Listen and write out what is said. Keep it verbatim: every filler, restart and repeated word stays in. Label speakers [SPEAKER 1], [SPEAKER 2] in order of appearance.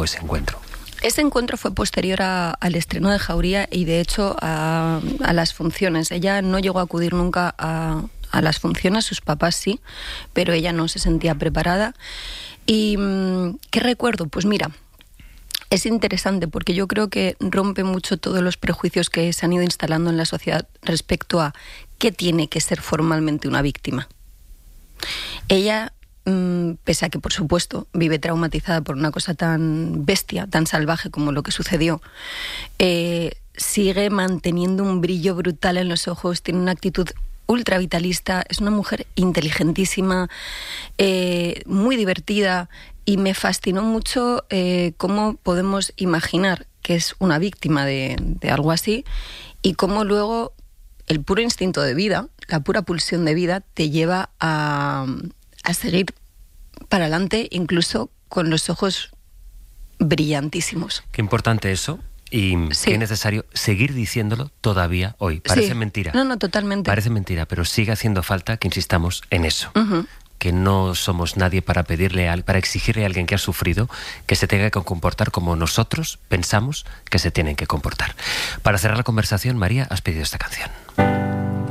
[SPEAKER 1] ese encuentro?
[SPEAKER 2] Ese encuentro fue posterior a, al estreno de Jauría y de hecho a, a las funciones. Ella no llegó a acudir nunca a, a las funciones, sus papás sí, pero ella no se sentía preparada. ¿Y qué recuerdo? Pues mira, es interesante porque yo creo que rompe mucho todos los prejuicios que se han ido instalando en la sociedad respecto a qué tiene que ser formalmente una víctima. Ella, pese a que por supuesto vive traumatizada por una cosa tan bestia, tan salvaje como lo que sucedió, eh, sigue manteniendo un brillo brutal en los ojos, tiene una actitud ultra vitalista, es una mujer inteligentísima, eh, muy divertida, y me fascinó mucho eh, cómo podemos imaginar que es una víctima de, de algo así y cómo luego el puro instinto de vida, la pura pulsión de vida te lleva a, a seguir para adelante, incluso con los ojos brillantísimos.
[SPEAKER 1] Qué importante eso. Y sí. Qué necesario seguir diciéndolo todavía hoy. Parece
[SPEAKER 2] sí.
[SPEAKER 1] mentira.
[SPEAKER 2] No, no, totalmente.
[SPEAKER 1] Parece mentira, pero sigue haciendo falta que insistamos en eso.
[SPEAKER 2] Uh-huh.
[SPEAKER 1] Que no somos nadie para pedirle, a, para exigirle a alguien que ha sufrido que se tenga que comportar como nosotros pensamos que se tienen que comportar. Para cerrar la conversación, María, has pedido esta canción.